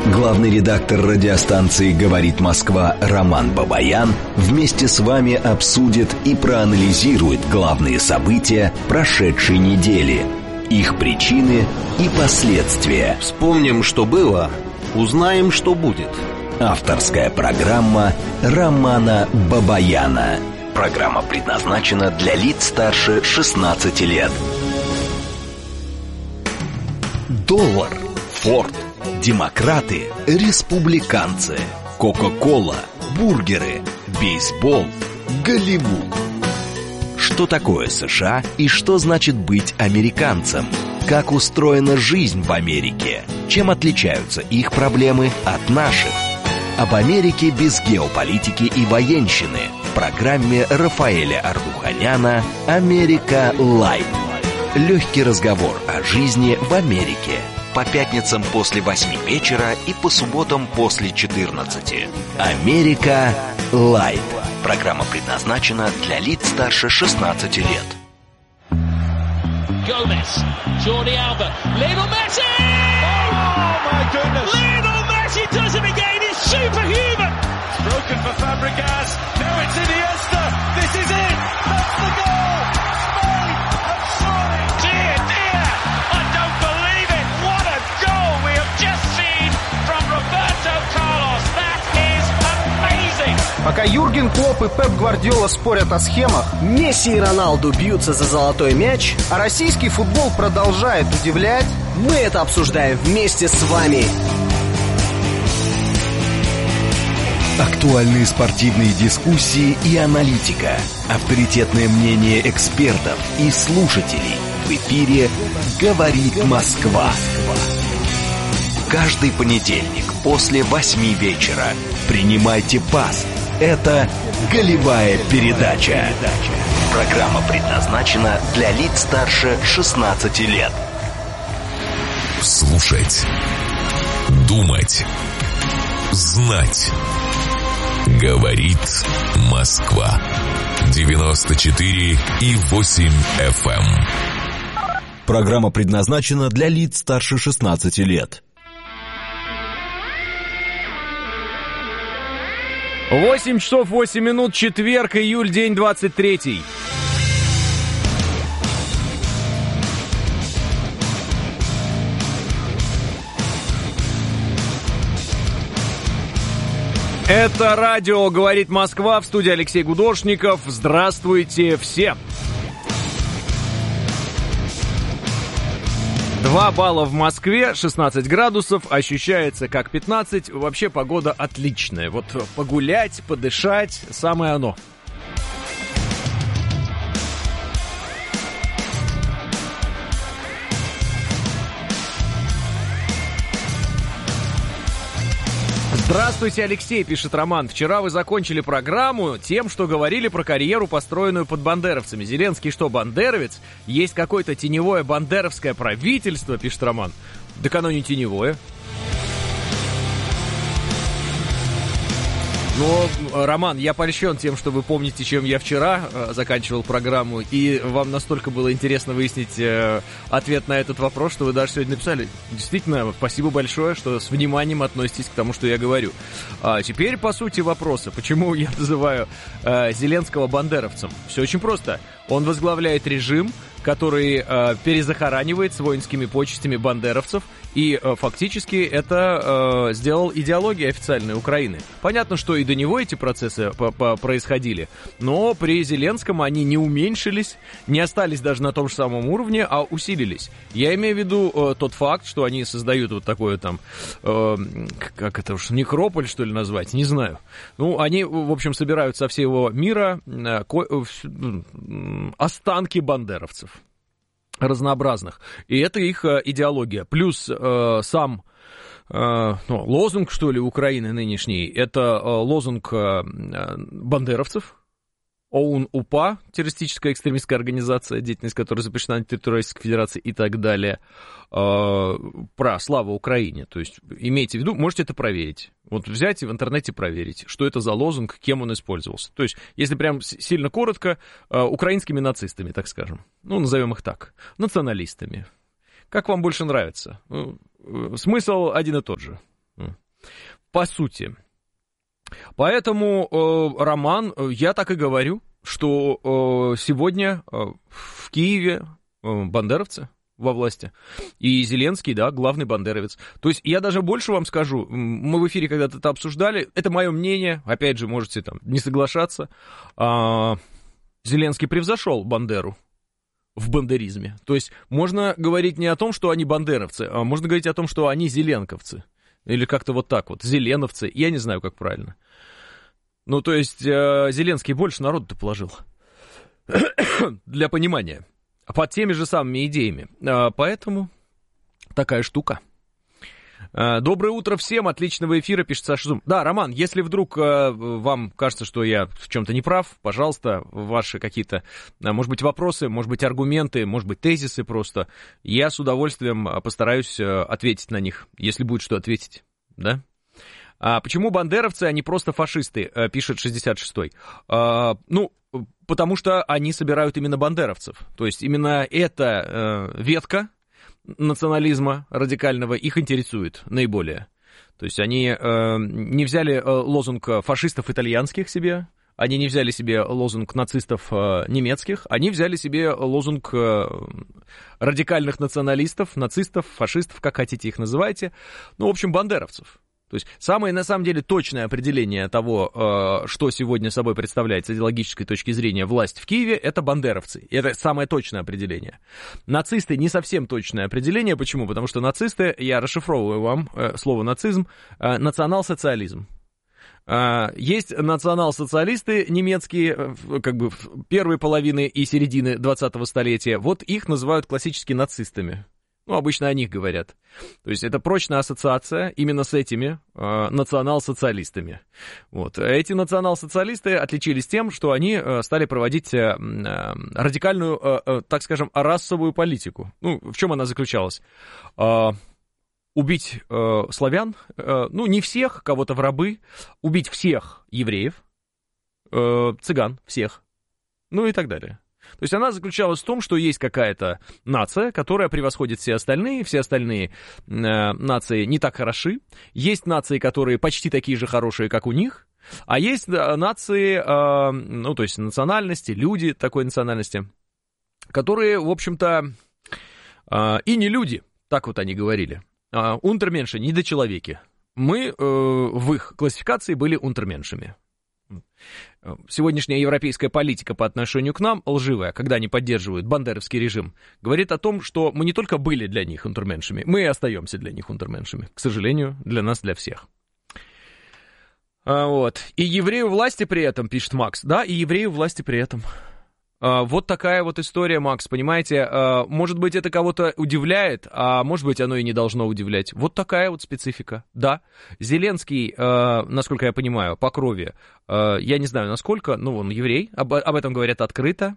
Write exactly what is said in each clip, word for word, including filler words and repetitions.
Главный редактор радиостанции «Говорит Москва» Роман Бабаян вместе с вами обсудит и проанализирует главные события прошедшей недели, их причины и последствия. Вспомним, что было, узнаем, что будет. Авторская программа Романа Бабаяна. Программа предназначена для лиц старше шестнадцати лет. Доллар, Форд, демократы, республиканцы, Кока-кола, бургеры, бейсбол, Голливуд. Что такое США и что значит быть американцем? Как устроена жизнь в Америке? Чем отличаются их проблемы от наших? Об Америке без геополитики и военщины в программе Рафаэля Ардуханяна «Америка Лайт». Легкий разговор о жизни в Америке. По пятницам после восьми вечера и по субботам после четырнадцати. «Америка Лайт». Программа предназначена для лиц старше шестнадцати лет. Gomez, Jordi Alba, Lionel Messi! Oh my goodness! Lionel Messi does it again. He's superhuman. It's broken for Fabregas. Now it's Iniesta. This is it. That's the goal. Spain have soaring. Dear, dear, I don't believe it. What a goal we have just seen from Roberto Carlos. That is amazing. Пока Юрген Клопп и Пеп Гвардиола спорят о схемах, Месси и Роналду бьются за золотой мяч, а российский футбол продолжает удивлять, мы это обсуждаем вместе с вами. Актуальные спортивные дискуссии и аналитика. Авторитетное мнение экспертов и слушателей. В эфире «Говорит Москва». Каждый понедельник после восьми вечера. Принимайте пас. Это «Голевая передача». Программа предназначена для лиц старше шестнадцати лет. Слушать, думать, знать. Говорит Москва. девяносто четыре и восемь эф эм. Программа предназначена для лиц старше шестнадцати лет. восемь часов восемь минут, четверг, июль, день двадцать третий. Это радио «Говорит Москва», в студии Алексей Гудошников. Здравствуйте все! два балла в Москве, шестнадцать градусов, ощущается как пятнадцать. Вообще погода отличная. Вот погулять, подышать, самое оно. Здравствуйте, Алексей, пишет Роман. Вчера вы закончили программу тем, что говорили про карьеру, построенную под бандеровцами. Зеленский что, бандеровец? Есть какое-то теневое бандеровское правительство, пишет Роман. Так оно не теневое. Но, Роман, я польщен тем, что вы помните, чем я вчера э, заканчивал программу, и вам настолько было интересно выяснить э, ответ на этот вопрос, что вы даже сегодня написали. Действительно, спасибо большое, что с вниманием относитесь к тому, что я говорю. А теперь, по сути, вопроса. Почему я называю э, Зеленского бандеровцем? Все очень просто. Он возглавляет режим, который э, перезахоранивает с воинскими почестями бандеровцев, и э, фактически это э, сделал идеология официальной Украины. Понятно, что и до него эти процессы происходили, но при Зеленском они не уменьшились, не остались даже на том же самом уровне, а усилились. Я имею в виду э, тот факт, что они создают вот такое там, э, как это уж, некрополь, что ли, назвать, не знаю. Ну, они, в общем, собирают со всего мира э, ко- э, останки бандеровцев разнообразных. И это их э, идеология. Плюс э, сам э, ну, лозунг, что ли, Украины нынешней, это э, лозунг э, бандеровцев. ОУН УПА, террористическая экстремистская организация, деятельность которой запрещена на территории Российской Федерации и так далее, э, про славу Украине. То есть имейте в виду, можете это проверить. Вот взять и в интернете проверить, что это за лозунг, кем он использовался. То есть, если прям сильно коротко, э, украинскими нацистами, так скажем. Ну, назовем их так. Националистами. Как вам больше нравится? Ну, смысл один и тот же. По сути. Поэтому, э, Роман, я так и говорю, что э, сегодня э, в Киеве э, бандеровцы во власти. И Зеленский, да, главный бандеровец. То есть я даже больше вам скажу, мы в эфире когда-то это обсуждали, это мое мнение, опять же, можете там не соглашаться. А, Зеленский превзошел Бандеру в бандеризме. То есть можно говорить не о том, что они бандеровцы, а можно говорить о том, что они зеленковцы. Или как-то вот так вот, зеленовцы, я не знаю, как правильно. Ну, то есть э, Зеленский больше народу-то положил. Для понимания. Под теми же самыми идеями. Поэтому такая штука. Доброе утро всем, отличного эфира, пишет Саша Зум. Да, Роман, если вдруг вам кажется, что я в чем-то не прав, пожалуйста, ваши какие-то, может быть, вопросы, может быть, аргументы, может быть, тезисы просто, я с удовольствием постараюсь ответить на них, если будет что ответить, да? А почему бандеровцы, а не просто фашисты, пишет шестьдесят шестой. А, ну, потому что они собирают именно бандеровцев. То есть именно эта э, ветка национализма радикального их интересует наиболее. То есть они э, не взяли э, лозунг фашистов итальянских себе, они не взяли себе лозунг нацистов э, немецких, они взяли себе лозунг э, радикальных националистов, нацистов, фашистов, как хотите их называйте, ну, в общем, бандеровцев. То есть самое, на самом деле, точное определение того, что сегодня собой представляет с идеологической точки зрения власть в Киеве, это бандеровцы. Это самое точное определение. Нацисты не совсем точное определение. Почему? Потому что нацисты, я расшифровываю вам слово нацизм, национал-социализм. Есть национал-социалисты немецкие, как бы первой половины и середины двадцатого столетия. Вот их называют классически нацистами. Ну, обычно о них говорят. То есть это прочная ассоциация именно с этими э, национал-социалистами. Вот. Эти национал-социалисты отличились тем, что они э, стали проводить э, э, радикальную, э, э, так скажем, расовую политику. Ну, в чем она заключалась? Э, убить э, славян, э, ну, не всех, кого-то в рабы, убить всех евреев, э, цыган, всех, ну и так далее. То есть она заключалась в том, что есть какая-то нация, которая превосходит все остальные, все остальные э, нации не так хороши, есть нации, которые почти такие же хорошие, как у них, а есть э, нации, э, ну, то есть национальности, люди такой национальности, которые, в общем-то, э, и не люди, так вот они говорили, э, унтерменши, недочеловеки. Мы э, в их классификации были унтерменшами. Сегодняшняя европейская политика по отношению к нам лживая, когда они поддерживают бандеровский режим, говорит о том, что мы не только были для них унтерменшами, мы и остаемся для них унтерменшами. К сожалению, для нас, для всех. А, вот. И еврею власти при этом, пишет Макс, да, и еврею власти при этом. А, вот такая вот история, Макс, понимаете, а, может быть, это кого-то удивляет, а может быть, оно и не должно удивлять. Вот такая вот специфика, да. Зеленский, а, насколько я понимаю, по крови, а, я не знаю, насколько, ну, он еврей, об, об этом говорят открыто,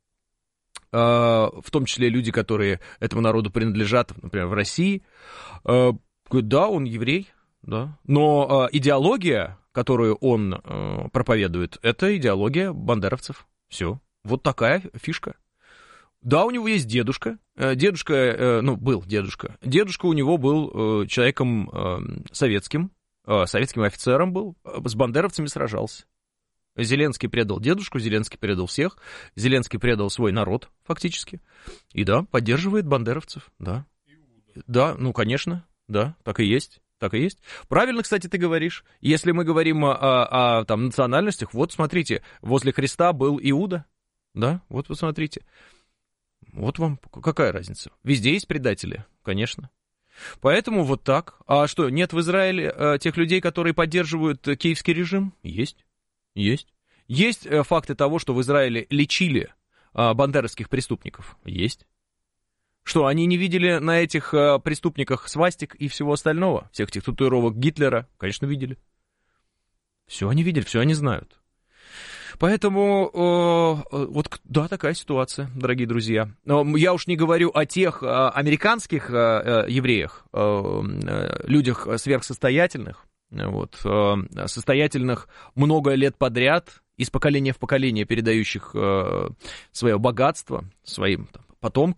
а, в том числе люди, которые этому народу принадлежат, например, в России. А, да, он еврей, да, но а, идеология, которую он а, проповедует, это идеология бандеровцев, все. Вот такая фишка. Да, у него есть дедушка. Дедушка, ну, был дедушка. Дедушка у него был человеком советским, советским офицером был, с бандеровцами сражался. Зеленский предал дедушку, Зеленский предал всех, Зеленский предал свой народ, фактически. И да, поддерживает бандеровцев, да. Да, ну, конечно, да, так и есть. Так и есть. Правильно, кстати, ты говоришь. Если мы говорим о, о, о там, национальностях, вот смотрите, возле Христа был Иуда. Да, вот посмотрите. Вот вам какая разница. Везде есть предатели, конечно. Поэтому вот так. А что, нет в Израиле э, тех людей, которые поддерживают киевский режим? Есть. Есть. Есть э, факты того, что в Израиле лечили э, бандеровских преступников? Есть. Что, они не видели на этих э, преступниках свастик и всего остального? Всех этих татуировок Гитлера? Конечно, видели. Все они видели, все они знают. Поэтому, э, вот, да, такая ситуация, дорогие друзья. Я уж не говорю о тех э, американских э, евреях, э, людях сверхсостоятельных, вот, э, состоятельных много лет подряд, из поколения в поколение передающих э, свое богатство своим там потомкам,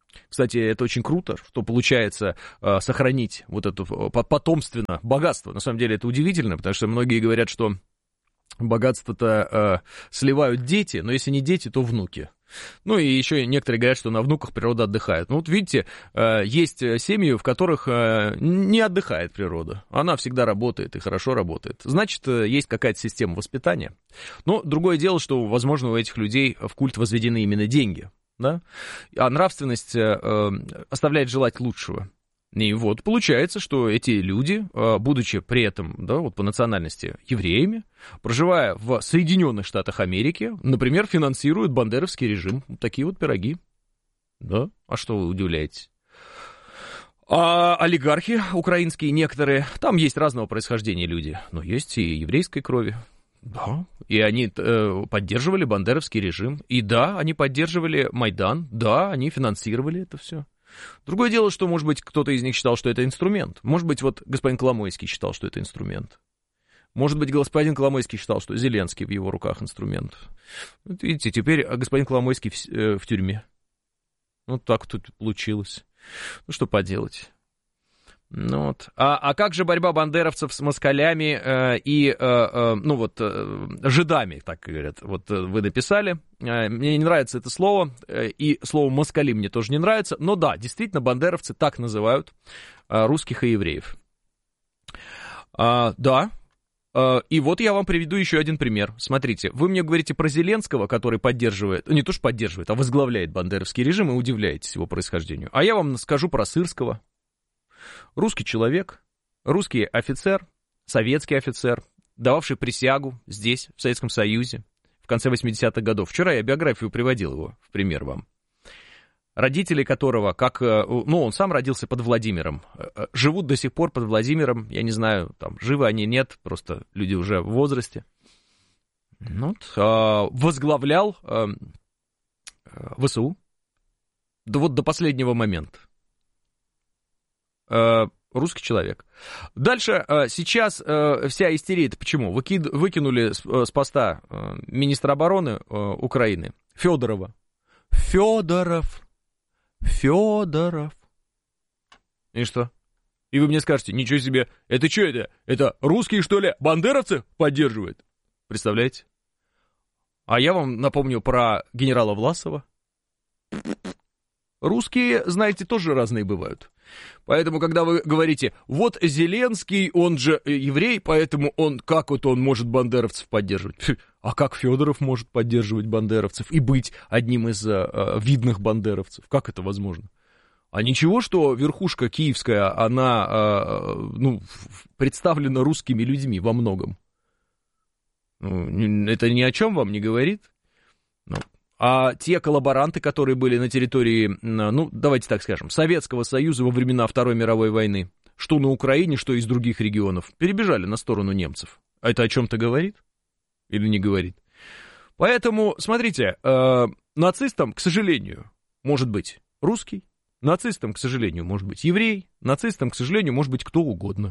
Кстати, это очень круто, что получается э, сохранить вот это потомственно богатство. На самом деле это удивительно, потому что многие говорят, что богатство-то э, сливают дети, но если не дети, то внуки. Ну и еще некоторые говорят, что на внуках природа отдыхает. Ну вот видите, э, есть семьи, в которых э, не отдыхает природа. Она всегда работает и хорошо работает. Значит, э, есть какая-то система воспитания. Но другое дело, что, возможно, у этих людей в культ возведены именно деньги. Да? А нравственность э, оставляет желать лучшего. И вот получается, что эти люди, э, будучи при этом, да, вот по национальности евреями, проживая в Соединенных Штатах Америки, например, финансируют бандеровский режим. Вот такие вот пироги. Да? А что вы удивляетесь? А олигархи украинские некоторые, там есть разного происхождения люди, но есть и еврейской крови. Да, и они э, поддерживали бандеровский режим. И да, они поддерживали Майдан. Да, они финансировали это все. Другое дело, что, может быть, кто-то из них считал, что это инструмент. Может быть, вот господин Коломойский считал, что это инструмент. Может быть, господин Коломойский считал, что Зеленский в его руках инструмент. Вот видите, теперь господин Коломойский в, э, в тюрьме. Вот так тут получилось. Ну, что поделать. Ну вот. а, а как же борьба бандеровцев с москалями э, и, э, э, ну вот, э, жидами, так говорят, вот э, вы написали, э, мне не нравится это слово, э, и слово москали мне тоже не нравится, но да, действительно, бандеровцы так называют э, русских и евреев. А, да, э, и вот я вам приведу еще один пример. Смотрите, вы мне говорите про Зеленского, который поддерживает, не то что поддерживает, а возглавляет бандеровский режим, и удивляетесь его происхождению. А я вам скажу про Сырского. Русский человек, русский офицер, советский офицер, дававший присягу здесь, в Советском Союзе, в конце восьмидесятых годов. Вчера я биографию приводил его в пример вам. Родители которого, как, ну, он сам родился под Владимиром, живут до сих пор под Владимиром, я не знаю, там, живы они, нет, просто люди уже в возрасте. Ну, возглавлял ВСУ, да вот до последнего момента. Русский человек. Дальше, сейчас вся истерия, почему? Выкид, выкинули с, с поста министра обороны Украины Федорова. Федоров. Федоров. И что? И вы мне скажете, ничего себе, это что это? Это русские, что ли, бандеровцы поддерживают? Представляете? А я вам напомню про генерала Власова. Русские, знаете, тоже разные бывают. Поэтому, когда вы говорите, вот Зеленский, он же еврей, поэтому он, как вот он может бандеровцев поддерживать? А как Федоров может поддерживать бандеровцев и быть одним из э, видных бандеровцев? Как это возможно? А ничего, что верхушка киевская, она э, ну, представлена русскими людьми во многом. Ну, это ни о чем вам не говорит? Ну. А те коллаборанты, которые были на территории, ну, давайте так скажем, Советского Союза во времена Второй мировой войны, что на Украине, что из других регионов, перебежали на сторону немцев. А это о чем-то говорит? Или не говорит? Поэтому, смотрите, э, нацистом, к сожалению, может быть русский, нацистом, к сожалению, может быть еврей, нацистом, к сожалению, может быть кто угодно.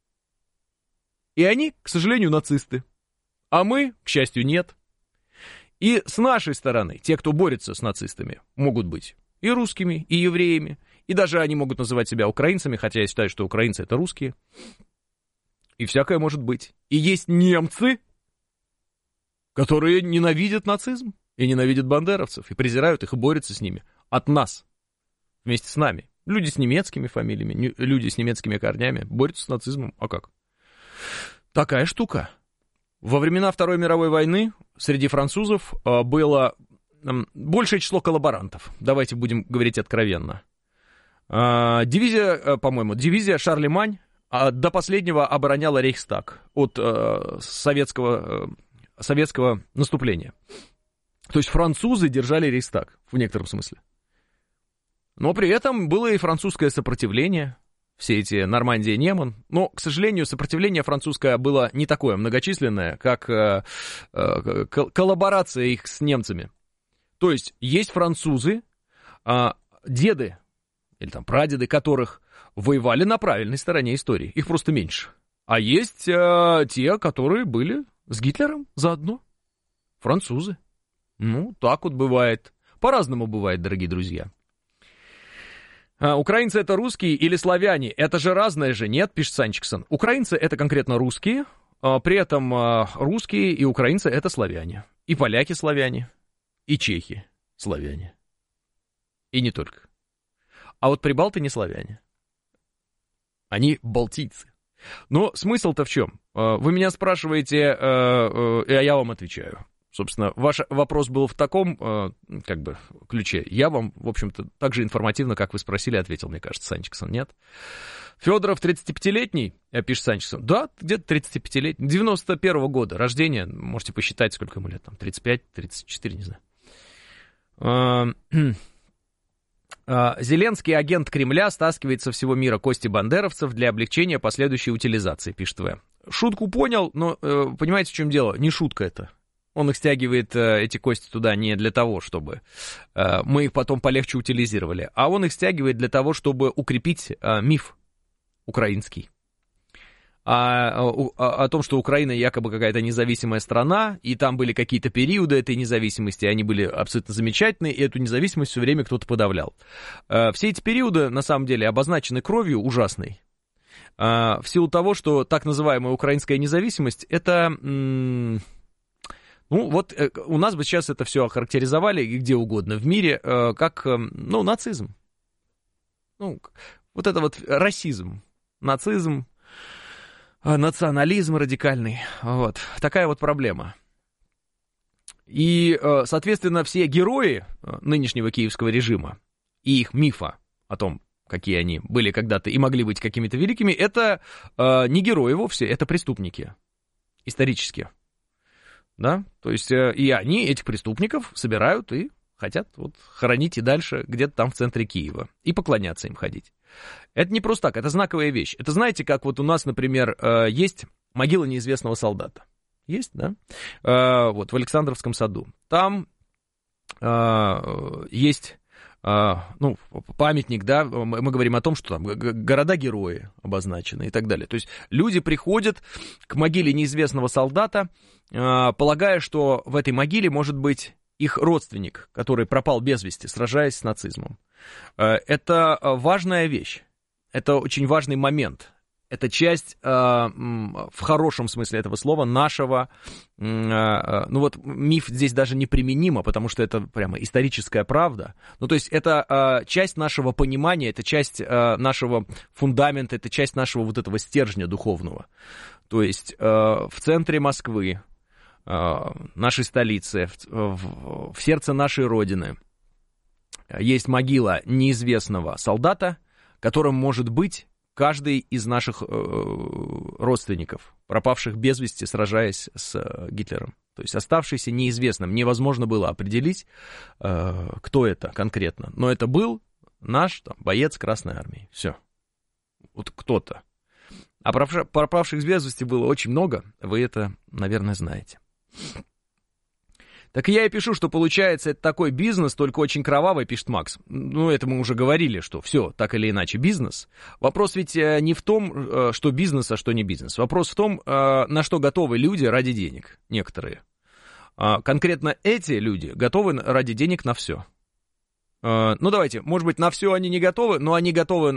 И они, к сожалению, нацисты. А мы, к счастью, нет. И с нашей стороны, те, кто борется с нацистами, могут быть и русскими, и евреями, и даже они могут называть себя украинцами, хотя я считаю, что украинцы — это русские. И всякое может быть. И есть немцы, которые ненавидят нацизм, и ненавидят бандеровцев, и презирают их, и борются с ними. От нас. Вместе с нами. Люди с немецкими фамилиями, люди с немецкими корнями борются с нацизмом. А как? Такая штука. Во времена Второй мировой войны среди французов было большее число коллаборантов. Давайте будем говорить откровенно. Дивизия, по-моему, дивизия Шарлемань до последнего обороняла Рейхстаг от советского, советского наступления. То есть французы держали Рейхстаг в некотором смысле. Но при этом было и французское сопротивление. Все эти Нормандия, Неман. Но, к сожалению, сопротивление французское было не такое многочисленное, как э, э, коллаборация их с немцами. То есть есть французы, э, деды или там прадеды которых воевали на правильной стороне истории. Их просто меньше. А есть э, те, которые были с Гитлером заодно. Французы. Ну, так вот бывает. По-разному бывает, дорогие друзья. А, украинцы это русские или славяне? Это же разное же, нет, пишет Санчиксон. Украинцы это конкретно русские, а, при этом а, русские и украинцы это славяне. И поляки славяне, и чехи славяне. И не только. А вот прибалты не славяне. Они балтийцы. Но смысл-то в чем? Вы меня спрашиваете, а я вам отвечаю. Собственно, ваш вопрос был в таком, как бы, ключе. Я вам, в общем-то, так же информативно, как вы спросили, ответил, мне кажется, Санчиксон, нет? Федоров тридцатипятилетний, пишет Санчиксон. Да, где-то тридцатипятилетний, девяносто первого года рождения. Можете посчитать, сколько ему лет, там, тридцать пять, тридцать четыре, не знаю. Зеленский агент Кремля стаскивает со всего мира кости бандеровцев для облегчения последующей утилизации, пишет В. Шутку понял, но понимаете, в чем дело? Не шутка это. Он их стягивает, эти кости, туда не для того, чтобы мы их потом полегче утилизировали, а он их стягивает для того, чтобы укрепить миф украинский. О, о, о том, что Украина якобы какая-то независимая страна, и там были какие-то периоды этой независимости, они были абсолютно замечательные, и эту независимость все время кто-то подавлял. Все эти периоды, на самом деле, обозначены кровью ужасной. В силу того, что так называемая украинская независимость, это... Ну, вот у нас бы сейчас это все охарактеризовали где угодно в мире, как, ну, нацизм. Ну, вот это вот расизм, нацизм, национализм радикальный. Вот, такая вот проблема. И, соответственно, все герои нынешнего киевского режима и их мифа о том, какие они были когда-то и могли быть какими-то великими, это не герои вовсе, это преступники исторически. Да, то есть и они этих преступников собирают и хотят вот хоронить и дальше где-то там в центре Киева и поклоняться им ходить. Это не просто так, это знаковая вещь. Это знаете, как вот у нас, например, есть могила неизвестного солдата. Есть, да? Вот в Александровском саду. Там есть... ну, памятник, да, мы говорим о том, что там города-герои обозначены и так далее. То есть люди приходят к могиле неизвестного солдата, полагая, что в этой могиле может быть их родственник, который пропал без вести, сражаясь с нацизмом. Это важная вещь, это очень важный момент. Это часть, э, в хорошем смысле этого слова, нашего, э, ну вот миф здесь даже неприменимо, потому что это прямо историческая правда. Ну то есть это э, часть нашего понимания, это часть э, нашего фундамента, это часть нашего вот этого стержня духовного. То есть э, в центре Москвы, э, нашей столицы, в, в, в сердце нашей Родины есть могила неизвестного солдата, которым может быть каждый из наших э, родственников, пропавших без вести, сражаясь с э, Гитлером. То есть оставшийся неизвестным. Невозможно было определить, э, кто это конкретно. Но это был наш там, боец Красной Армии. Все. Вот кто-то. А пропавших без вести было очень много. Вы это, наверное, знаете. Так я и пишу, что получается это такой бизнес, только очень кровавый, пишет Макс. Ну, это мы уже говорили, что все, так или иначе, бизнес. Вопрос ведь не в том, что бизнес, а что не бизнес. Вопрос в том, на что готовы люди ради денег, некоторые. Конкретно эти люди готовы ради денег на все. Ну, давайте, может быть, на все они не готовы, но они готовы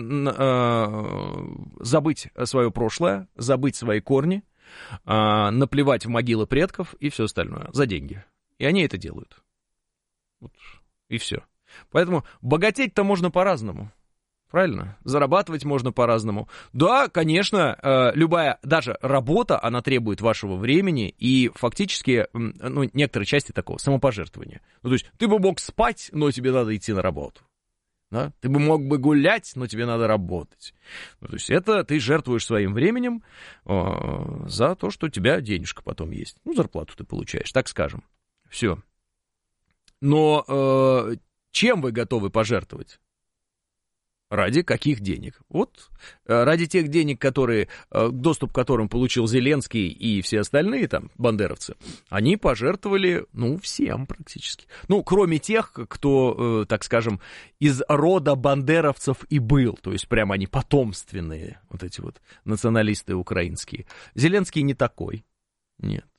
забыть свое прошлое, забыть свои корни, наплевать в могилы предков и все остальное за деньги. И они это делают. Вот. И все. Поэтому богатеть-то можно по-разному. Правильно? Зарабатывать можно по-разному. Да, конечно, любая, даже работа, она требует вашего времени и фактически, ну, некоторые части такого самопожертвования. Ну, то есть ты бы мог спать, но тебе надо идти на работу. Да? Ты бы мог бы гулять, но тебе надо работать. Ну, то есть это ты жертвуешь своим временем э, за то, что у тебя денежка потом есть. Ну, зарплату ты получаешь, так скажем. Все. Но э, чем вы готовы пожертвовать? Ради каких денег? Вот э, ради тех денег, которые, э, доступ к которым получил Зеленский и все остальные там бандеровцы, они пожертвовали, ну, всем практически. Ну, кроме тех, кто, э, так скажем, из рода бандеровцев и был. То есть прямо они потомственные, вот эти вот националисты украинские. Зеленский не такой. Нет.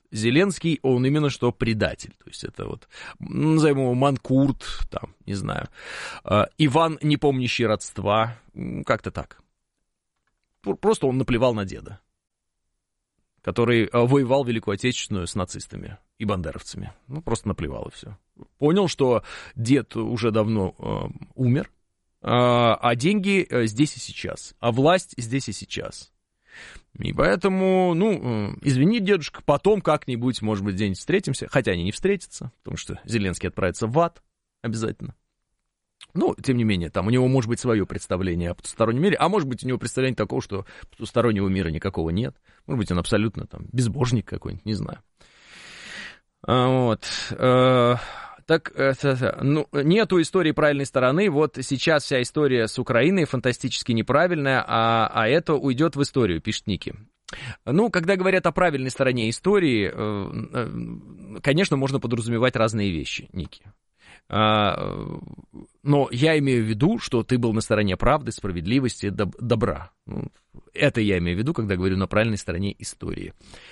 Зеленский, он именно что предатель. То есть это вот, назовем его Манкурт, там, не знаю, Иван, не помнящий родства, как-то так. Просто он наплевал на деда, который воевал в Великую Отечественную с нацистами и бандеровцами. Ну, просто наплевал и все. Понял, что дед уже давно э, умер, э, а деньги здесь и сейчас, а власть здесь и сейчас. И поэтому, ну, э, извини, дедушка, потом как-нибудь, может быть, где-нибудь встретимся, хотя они не встретятся, потому что Зеленский отправится в ад обязательно. Ну, тем не менее, там у него может быть свое представление о потустороннем мире, а может быть у него представление такого, что потустороннего мира никакого нет. Может быть, он абсолютно там безбожник какой-нибудь, не знаю. Вот. Так, ну, нету истории правильной стороны. Вот сейчас вся история с Украиной фантастически неправильная, а, а это уйдет в историю, пишет Ники. Ну, когда говорят о правильной стороне истории, конечно, можно подразумевать разные вещи, Ники. Но я имею в виду, что ты был на стороне правды, справедливости, доб- добра. Это я имею в виду, когда говорю на правильной стороне истории.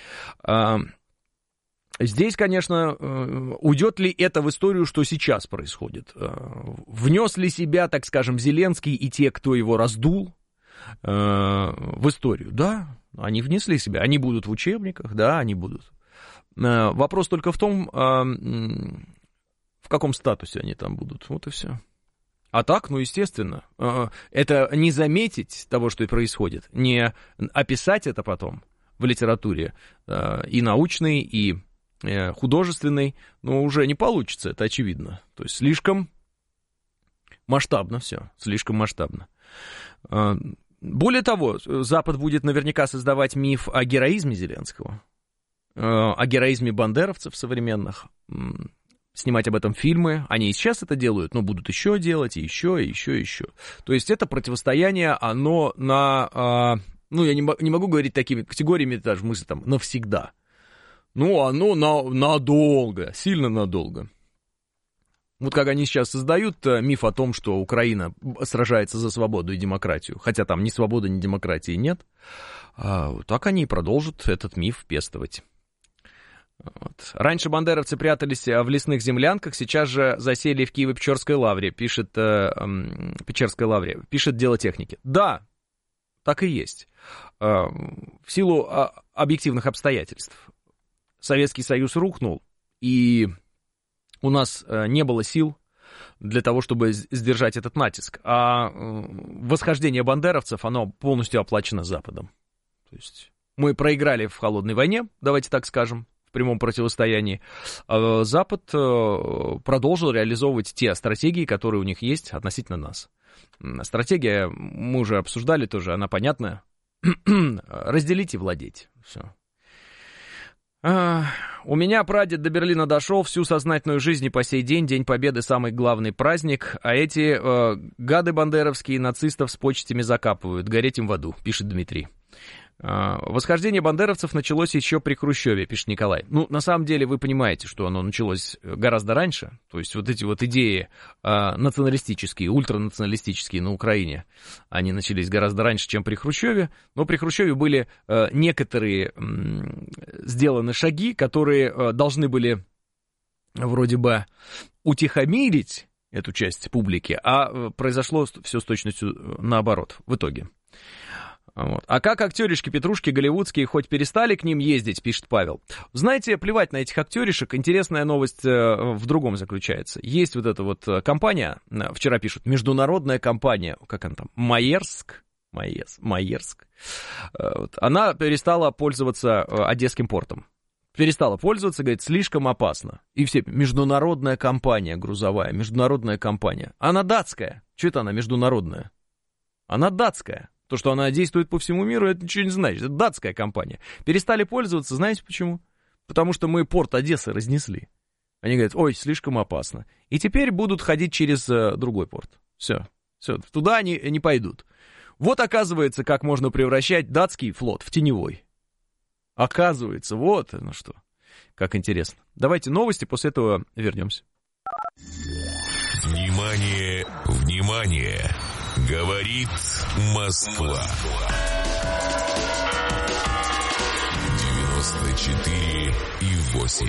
Здесь, конечно, уйдет ли это в историю, что сейчас происходит? Внес ли себя, так скажем, Зеленский и те, кто его раздул, в историю? Да, они внесли себя. Они будут в учебниках, да, они будут. Вопрос только в том, в каком статусе они там будут. Вот и все. А так, ну, естественно, это не заметить того, что и происходит, не описать это потом в литературе и научной, и художественной, но уже не получится, это очевидно. То есть слишком масштабно все, слишком масштабно. Более того, Запад будет наверняка создавать миф о героизме Зеленского, о героизме бандеровцев современных, снимать об этом фильмы. Они и сейчас это делают, но будут еще делать, и еще, и еще, и еще. То есть это противостояние, оно на... Ну, я не могу говорить такими категориями, даже мысли там, навсегда. Ну, оно на, надолго, сильно надолго. Вот как они сейчас создают миф о том, что Украина сражается за свободу и демократию, хотя там ни свободы, ни демократии нет, а, так они и продолжат этот миф пестовать. Вот. Раньше бандеровцы прятались в лесных землянках, сейчас же засели в Киево-Печерской лавре, пишет, э, э, Печерской лавре, пишет Дело техники. Да, так и есть. Э, в силу э, объективных обстоятельств. Советский Союз рухнул, и у нас не было сил для того, чтобы сдержать этот натиск. А восхождение бандеровцев, оно полностью оплачено Западом. То есть мы проиграли в холодной войне, давайте так скажем, в прямом противостоянии. А Запад продолжил реализовывать те стратегии, которые у них есть относительно нас. Стратегия, мы уже обсуждали тоже, она понятная. Разделить и владеть. Все. У меня прадед до Берлина дошел, всю сознательную жизнь и по сей день, День Победы самый главный праздник, а эти э, гады бандеровские нацистов с почтями закапывают, гореть им в аду, пишет Дмитрий. Э, восхождение бандеровцев началось еще при Хрущеве, пишет Николай. Ну, на самом деле, вы понимаете, что оно началось гораздо раньше, то есть вот эти вот идеи э, националистические, ультранационалистические на Украине, они начались гораздо раньше, чем при Хрущеве, но при Хрущеве были э, некоторые э, сделаны шаги, которые э, должны были вроде бы утихомирить эту часть публики, а э, произошло все с точностью наоборот в итоге. Вот. А как актеришки-петрушки голливудские хоть перестали к ним ездить, пишет Павел. Знаете, плевать на этих актеришек. Интересная новость э, в другом заключается. Есть вот эта вот компания, э, вчера пишут, международная компания, как она там, Маерск, Маерск, Маерск. Э, вот. Она перестала пользоваться э, Одесским портом. Перестала пользоваться, говорит, слишком опасно. И все, международная компания грузовая, международная компания. Она датская. Что это она международная? Она датская. То, что она действует по всему миру, это ничего не значит. Это датская компания. Перестали пользоваться, знаете почему? Потому что мы порт Одессы разнесли. Они говорят, ой, слишком опасно. И теперь будут ходить через э, другой порт. Все, все, туда они не пойдут. Вот оказывается, как можно превращать датский флот в теневой. Оказывается, вот оно что. Как интересно. Давайте новости, после этого вернемся. Внимание, внимание! Говорит Москва. девяносто четыре и восемь.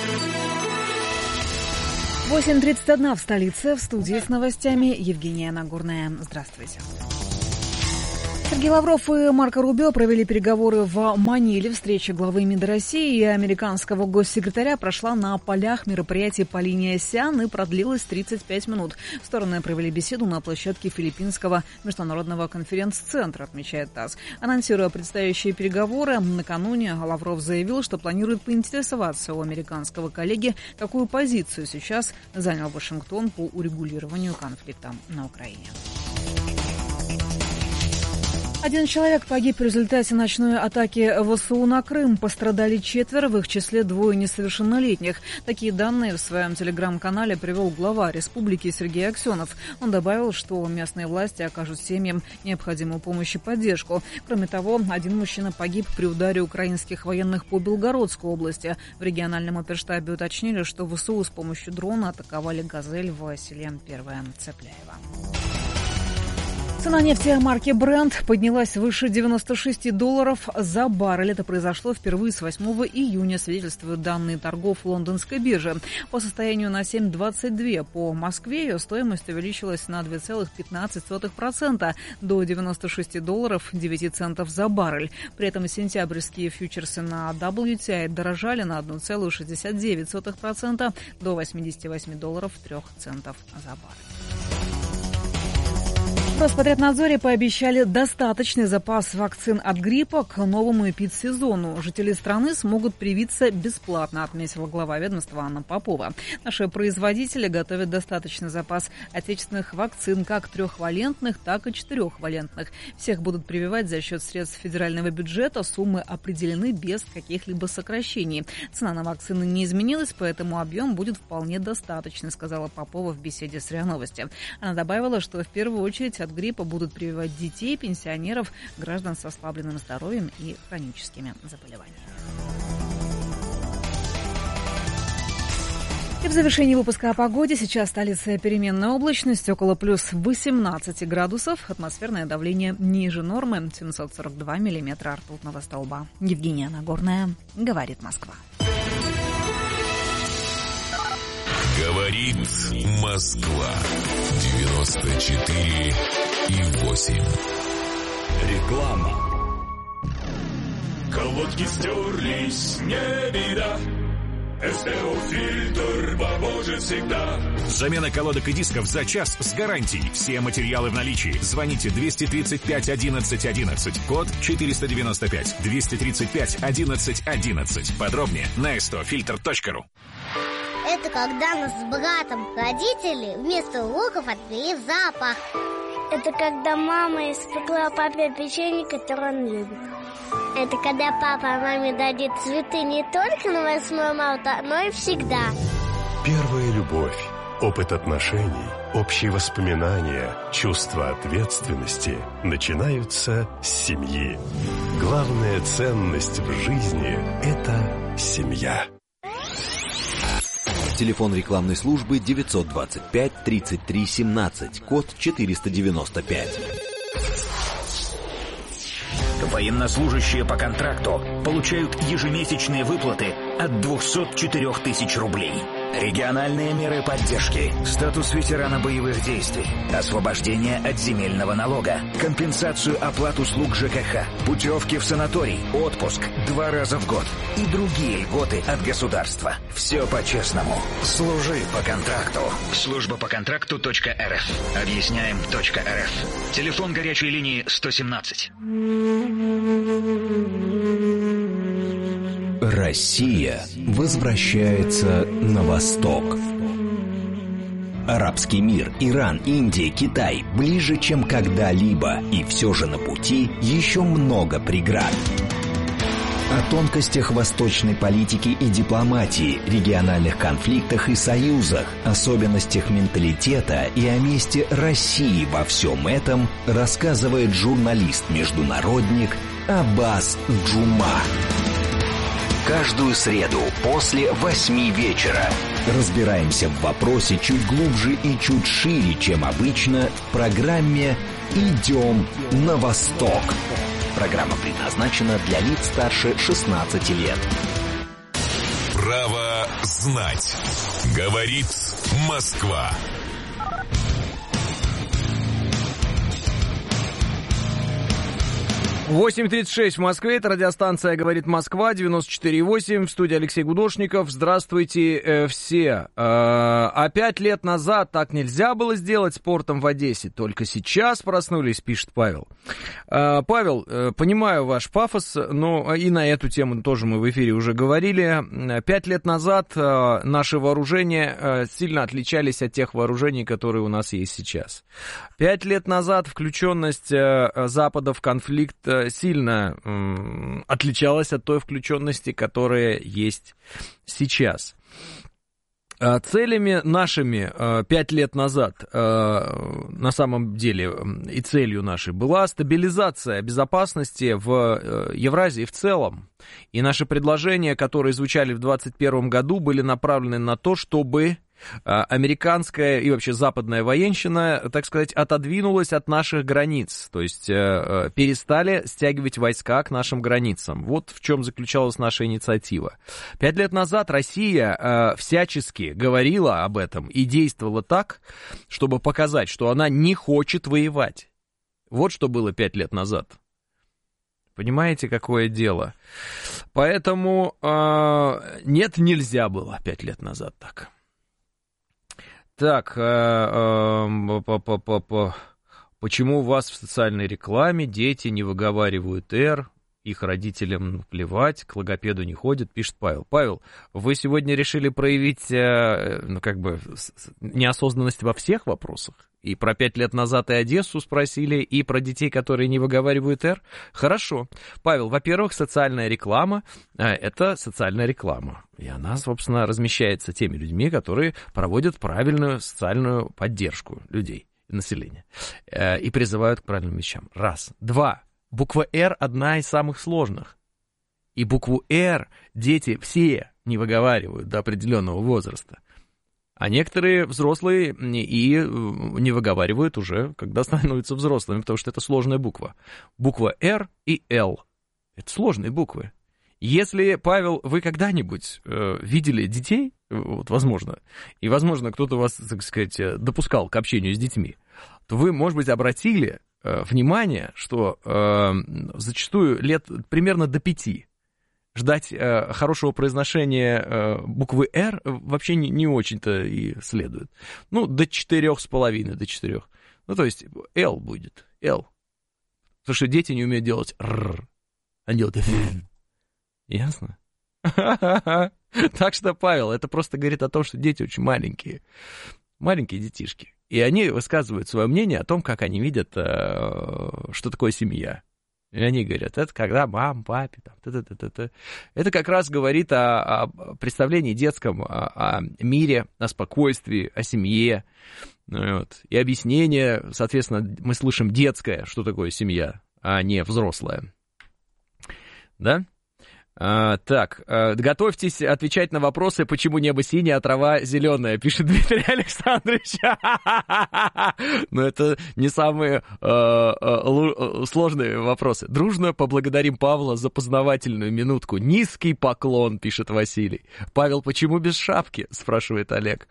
восемь тридцать один в столице. В студии с новостями Евгения Нагорная. Здравствуйте. Сергей Лавров и Марко Рубио провели переговоры в Маниле. Встреча главы МИДа России и американского госсекретаря прошла на полях мероприятий по линии ОСЯН и продлилась тридцать пять минут. Стороны провели беседу на площадке Филиппинского международного конференц-центра, отмечает ТАСС. Анонсируя предстоящие переговоры, накануне Лавров заявил, что планирует поинтересоваться у американского коллеги, какую позицию сейчас занял Вашингтон по урегулированию конфликта на Украине. Один человек погиб в результате ночной атаки ВСУ на Крым. Пострадали четверо, в их числе двое несовершеннолетних. Такие данные в своем телеграм-канале привел глава республики Сергей Аксенов. Он добавил, что местные власти окажут семьям необходимую помощь и поддержку. Кроме того, один мужчина погиб при ударе украинских военных по Белгородской области. В региональном оперштабе уточнили, что ВСУ с помощью дрона атаковали «Газель» в селе Первое Цепляево. Цена нефти марки Brent поднялась выше девяноста шести долларов за баррель. Это произошло впервые с восьмого июня, свидетельствуют данные торгов лондонской биржи. По состоянию на семь двадцать два по Москве ее стоимость увеличилась на два целых пятнадцать сотых процента до девяноста шести долларов девяти центов за баррель. При этом сентябрьские фьючерсы на дабл ю ти ай дорожали на одну целую шестьдесят девять сотых процента до восьмидесяти восьми долларов трёх центов за баррель. В Роспотребнадзоре пообещали достаточный запас вакцин от гриппа к новому эпидсезону. Жители страны смогут привиться бесплатно, отметила глава ведомства Анна Попова. Наши производители готовят достаточный запас отечественных вакцин, как трехвалентных, так и четырехвалентных. Всех будут прививать за счет средств федерального бюджета. Суммы определены без каких-либо сокращений. Цена на вакцины не изменилась, поэтому объем будет вполне достаточный, сказала Попова в беседе с РИА Новости. Она добавила, что в первую очередь от гриппа будут прививать детей, пенсионеров, граждан с ослабленным здоровьем и хроническими заболеваниями. И в завершении выпуска о погоде. Сейчас столица переменная облачность, около плюс восемнадцати градусов. Атмосферное давление ниже нормы, семьсот сорок два миллиметра ртутного столба. Евгения Нагорная, говорит Москва. Говорит Москва. девяносто четыре и восемь. Реклама. Колодки стерлись, не беда. СТО-фильтр поможет всегда. Замена колодок и дисков за час с гарантией. Все материалы в наличии. Звоните двести тридцать пять одиннадцать одиннадцать. Код четыреста девяносто пять. двести тридцать пять одиннадцать одиннадцать. Подробнее на эс тэ о фильтр точка ру. Это когда нас с братом родители вместо уроков отвели в зоопарк. Это когда мама испекла папе печенье, которое он любит. Это когда папа маме дадит цветы не только на восьмое марта, но и всегда. Первая любовь, опыт отношений, общие воспоминания, чувство ответственности начинаются с семьи. Главная ценность в жизни – это семья. Телефон рекламной службы девятьсот двадцать пять тридцать три семнадцать, код четыреста девяносто пять. Военнослужащие по контракту получают ежемесячные выплаты от двухсот четырёх тысяч рублей. Региональные меры поддержки, статус ветерана боевых действий, освобождение от земельного налога, компенсацию оплат услуг ЖКХ, путевки в санаторий, отпуск два раза в год и другие льготы от государства. Все по-честному. Служи по контракту. Служба по контракту точка эр эф. Объясняем точка эр эф. Телефон горячей линии сто семнадцать. Россия возвращается на восток. Арабский мир, Иран, Индия, Китай ближе, чем когда-либо, и все же на пути еще много преград. О тонкостях восточной политики и дипломатии, региональных конфликтах и союзах, особенностях менталитета и о месте России во всем этом рассказывает журналист-международник Аббас Джума. Каждую среду после восьми вечера разбираемся в вопросе чуть глубже и чуть шире, чем обычно, в программе «Идем на восток». Программа предназначена для лиц старше шестнадцати лет. право знать. Говорит Москва. восемь тридцать шесть в Москве, это радиостанция «Говорит Москва», девяносто четыре и восемь, в студии Алексей Гудошников. Здравствуйте э, все. Э, а пять лет назад так нельзя было сделать спортом в Одессе, только сейчас проснулись, пишет Павел. Э, Павел, э, понимаю ваш пафос, но и на эту тему тоже мы в эфире уже говорили. Пять лет назад э, наши вооружения э, сильно отличались от тех вооружений, которые у нас есть сейчас. Пять лет назад включенность э, Запада в конфликт э, сильно м, отличалась от той включенности, которая есть сейчас. Целями нашими пять лет назад, на самом деле, и целью нашей была стабилизация безопасности в Евразии в целом. И наши предложения, которые звучали в двадцать первом году, были направлены на то, чтобы американская и вообще западная военщина, так сказать, отодвинулась от наших границ, то есть э, перестали стягивать войска к нашим границам. Вот в чем заключалась наша инициатива. Пять лет назад Россия э, всячески говорила об этом и действовала так, чтобы показать, что она не хочет воевать. Вот что было пять лет назад. Понимаете, какое дело? Поэтому э, нет, нельзя было пять лет назад так. Так, э, э, почему у вас в социальной рекламе дети не выговаривают «р», их родителям плевать, к логопеду не ходят, пишет Павел. Павел, вы сегодня решили проявить, э, ну, как бы, неосознанность во всех вопросах? И про пять лет назад и Одессу спросили, и про детей, которые не выговаривают «р». Хорошо. Павел, во-первых, социальная реклама э, — это социальная реклама. И она, собственно, размещается теми людьми, которые проводят правильную социальную поддержку людей, населения. Э, и призывают к правильным вещам. Раз. Два. Буква «р» одна из самых сложных. И букву «р» дети все не выговаривают до определенного возраста. А некоторые взрослые и не выговаривают уже, когда становятся взрослыми, потому что это сложная буква. Буква «Р» и «Л». Это сложные буквы. Если, Павел, вы когда-нибудь э, видели детей, вот, возможно, и, возможно, кто-то вас, так сказать, допускал к общению с детьми, то вы, может быть, обратили э, внимание, что э, зачастую лет примерно до пяти ждать э, хорошего произношения э, буквы «Р» вообще не, не очень-то и следует. Ну, до четырех с половиной, до четырех. Ну, то есть «Л» будет, «Л». Потому что дети не умеют делать «Р». Они делают «Р». Ясно? Так что, Павел, это просто говорит о том, что дети очень маленькие. Маленькие детишки. И они высказывают свое мнение о том, как они видят, э, что такое семья. И они говорят, это когда мама, папе, там, та-та-та-та. Это как раз говорит о, о представлении детском, о, о мире, о спокойствии, о семье. Вот. И объяснение, соответственно, мы слышим детское, что такое семья, а не взрослая. Да? А, так, а, готовьтесь отвечать на вопросы, почему небо синее, а трава зеленая, пишет Дмитрий Александрович. Но это не самые а, а, сложные вопросы. Дружно поблагодарим Павла за познавательную минутку. Низкий поклон, пишет Василий. Павел, почему без шапки, спрашивает Олег.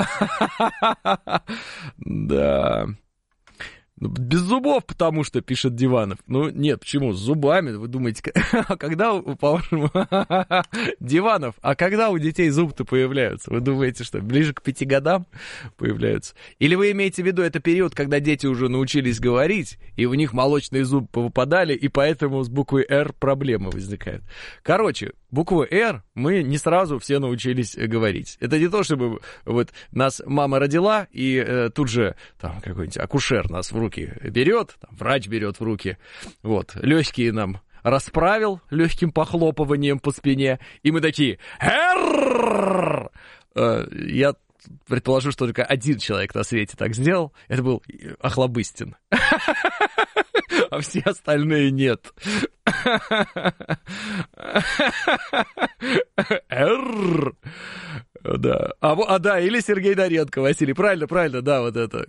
Да... Без зубов, потому что, пишет Диванов. Ну, нет, почему? С зубами, вы думаете, а когда, по-вашему, Диванов, а когда у детей зубы-то появляются? Вы думаете, что ближе к пяти годам появляются? Или вы имеете в виду, это период, когда дети уже научились говорить, и у них молочные зубы повыпадали, и поэтому с буквой «Р» проблемы возникают? Короче, букву «Р» мы не сразу все научились говорить. Это не то, чтобы вот нас мама родила, и э, тут же там какой-нибудь акушер нас в руки берет, там, врач берет в руки, вот, легкие нам расправил легким похлопыванием по спине, и мы такие «Р». Э, я предположу, что только один человек на свете так сделал, это был Охлобыстин. А все остальные нет. Р. Да. А, а да, или Сергей Доренко, Василий. Правильно, правильно, да, вот это.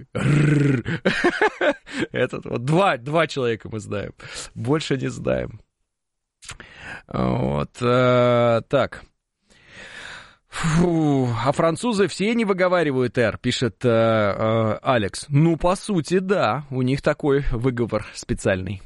Этот вот два, два человека мы знаем. Больше не знаем. Вот. А, так. Фу, а французы все не выговаривают «р», пишет э, э, Алекс. Ну, по сути, да, у них такой выговор специальный.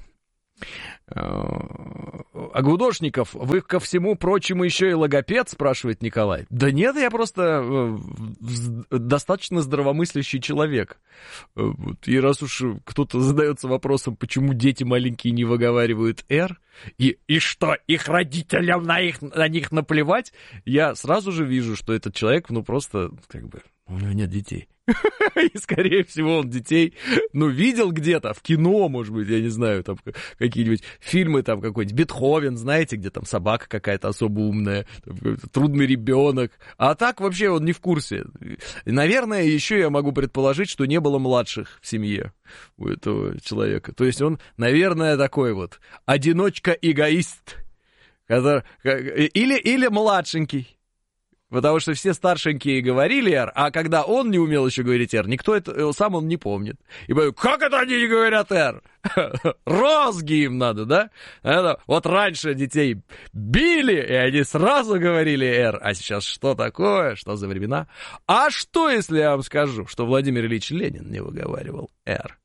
А Гудошников, вы ко всему прочему еще и логопед, спрашивает Николай. Да нет, я просто э, достаточно здравомыслящий человек. И раз уж кто-то задается вопросом, почему дети маленькие не выговаривают «р», и, и что, их родителям на, их, на них наплевать, я сразу же вижу, что этот человек, ну, просто, как бы, у него нет детей. И, скорее всего, он детей, ну, видел где-то, в кино, может быть, я не знаю, там какие-нибудь фильмы, там какой-нибудь Бетховен, знаете, где там собака какая-то особо умная, там, трудный ребенок. А так вообще он не в курсе. И, наверное, еще я могу предположить, что не было младших в семье у этого человека. То есть он, наверное, такой вот одиночка-эгоист. Который, или, или младшенький. Потому что все старшенькие говорили «р», а когда он не умел еще говорить «р», никто это, сам он не помнит. И говорю, как это они не говорят «р»? Розги им надо, да? Это, вот раньше детей били, и они сразу говорили «р», а сейчас что такое, что за времена? А что, если я вам скажу, что Владимир Ильич Ленин не выговаривал «р»?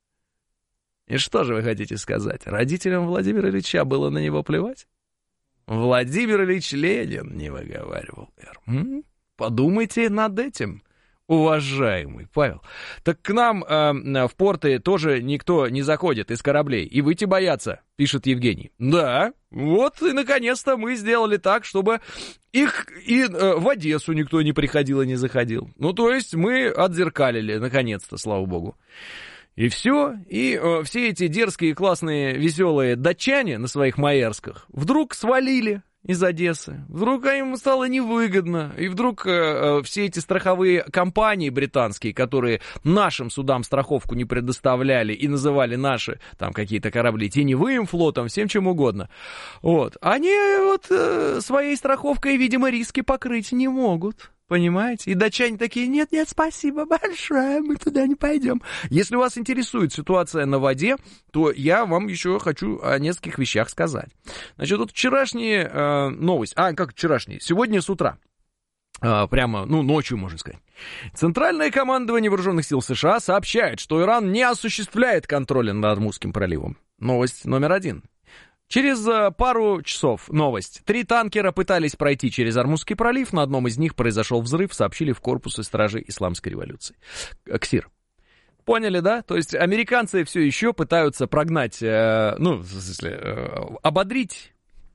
И что же вы хотите сказать? Родителям Владимира Ильича было на него плевать? Владимир Ильич Ленин не выговаривал «р». М? Подумайте над этим, уважаемый Павел. Так к нам э, в порты тоже никто не заходит из кораблей, и выйти боятся, пишет Евгений. Да, вот и наконец-то мы сделали так, чтобы их и э, в Одессу никто не приходил и не заходил. Ну, то есть мы отзеркалили, наконец-то, слава богу. И все, и э, все эти дерзкие, классные, веселые датчане на своих маерсках вдруг свалили из Одессы. Вдруг им стало невыгодно. И вдруг э, э, все эти страховые компании британские, которые нашим судам страховку не предоставляли и называли наши там какие-то корабли теневым флотом, всем чем угодно, вот, они вот э, своей страховкой, видимо, риски покрыть не могут. Понимаете? И датчане такие, нет-нет, спасибо большое, мы туда не пойдем. Если вас интересует ситуация на воде, то я вам еще хочу о нескольких вещах сказать. Значит, вот вчерашние э, новости, а, как вчерашние, сегодня с утра, э, прямо, ну, ночью, можно сказать. Центральное командование вооруженных сил США сообщает, что Иран не осуществляет контроля над Армузским проливом. Новость номер один. Через пару часов новость. Три танкера пытались пройти через Армузский пролив, на одном из них произошел взрыв, сообщили в корпусе стражей Исламской революции. КСИР. Поняли, да? То есть американцы все еще пытаются прогнать, э, ну, в смысле, э, ободрить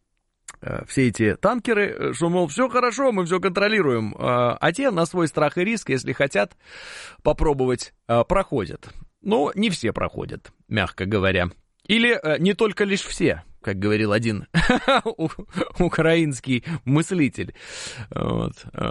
э, все эти танкеры, что, мол, все хорошо, мы все контролируем, э, а те на свой страх и риск, если хотят попробовать, э, проходят. Но не все проходят, мягко говоря. Или э, не только лишь все, как говорил один украинский мыслитель, вот.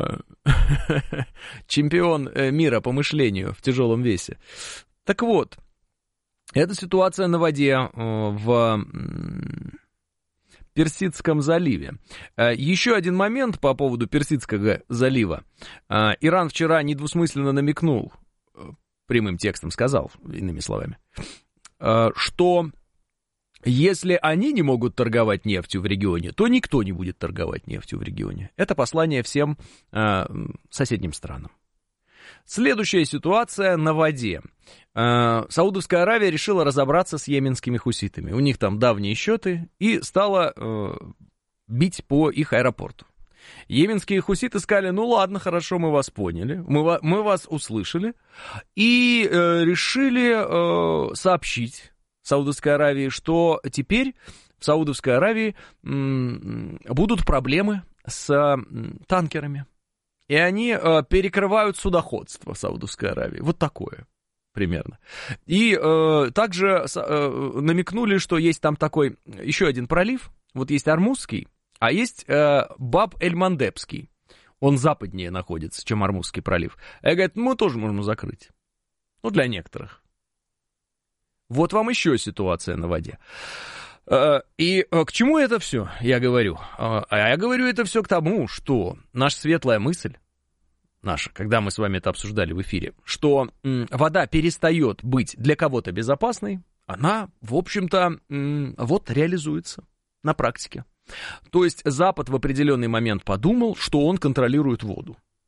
Чемпион мира по мышлению в тяжелом весе. Так вот, эта ситуация на воде в Персидском заливе. Еще один момент по поводу Персидского залива. Иран вчера недвусмысленно намекнул, прямым текстом сказал, иными словами, что если они не могут торговать нефтью в регионе, то никто не будет торговать нефтью в регионе. Это послание всем э, соседним странам. Следующая ситуация на воде. Э, Саудовская Аравия решила разобраться с йеменскими хуситами. У них там давние счеты, и стала э, бить по их аэропорту. Йеменские хуситы сказали, ну ладно, хорошо, мы вас поняли, мы, мы вас услышали, и э, решили э, сообщить Саудовской Аравии, что теперь в Саудовской Аравии м, будут проблемы с м, танкерами. И они э, перекрывают судоходство в Саудовской Аравии. Вот такое примерно. И э, также э, намекнули, что есть там такой еще один пролив. Вот есть Армузский, а есть э, Баб-эль-Мандебский. Он западнее находится, чем Армузский пролив. И говорят, мы тоже можем закрыть. Ну, для некоторых. Вот вам еще ситуация на воде. И к чему это все, я говорю? А я говорю это все к тому, что наша светлая мысль, наша, когда мы с вами это обсуждали в эфире, что вода перестает быть для кого-то безопасной, она, в общем-то, вот реализуется на практике. То есть Запад в определенный момент подумал, что он контролирует воду.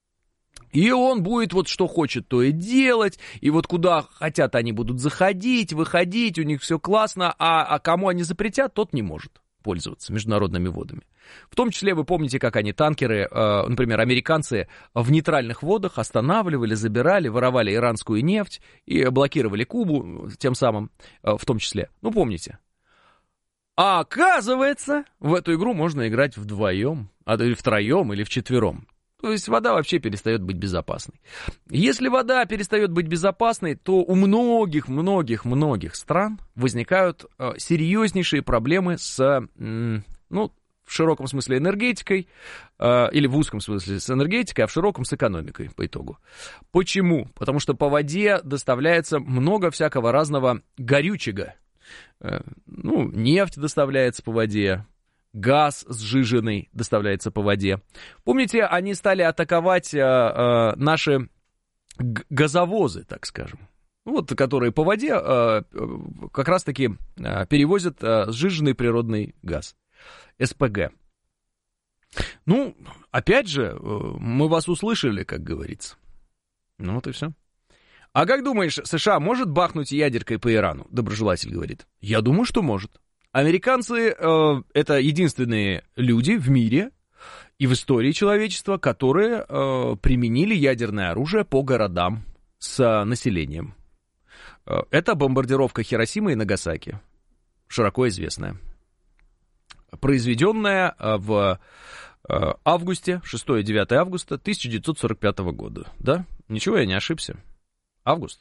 И он будет вот что хочет, то и делать, и вот куда хотят, они будут заходить, выходить, у них все классно, а, а кому они запретят, тот не может пользоваться международными водами. В том числе вы помните, как они танкеры, э, например, американцы в нейтральных водах останавливали, забирали, воровали иранскую нефть и блокировали Кубу тем самым, э, в том числе. Ну, помните. А оказывается, в эту игру можно играть вдвоем, а то или втроем, или вчетвером. То есть вода вообще перестает быть безопасной. Если вода перестает быть безопасной, то у многих-многих-многих стран возникают э, серьезнейшие проблемы с, э, ну, в широком смысле энергетикой, э, или в узком смысле с энергетикой, а в широком с экономикой по итогу. Почему? Потому что по воде доставляется много всякого разного горючего. Э, ну, нефть доставляется по воде. Газ сжиженный доставляется по воде. Помните, они стали атаковать э, э, наши газовозы, так скажем, вот, которые по воде э, как раз-таки э, перевозят э, сжиженный природный газ, эс пэ гэ. Ну, опять же, э, мы вас услышали, как говорится. Ну вот и все. А как думаешь, США может бахнуть ядеркой по Ирану? Доброжелатель говорит. Я думаю, что может. Американцы э, это единственные люди в мире и в истории человечества, которые э, применили ядерное оружие по городам с э, населением. Э, это бомбардировка Хиросимы и Нагасаки, широко известная. Произведенная э, в э, августе, шестого-девятого августа тысяча девятьсот сорок пятого года. Да? Ничего, я не ошибся. Август?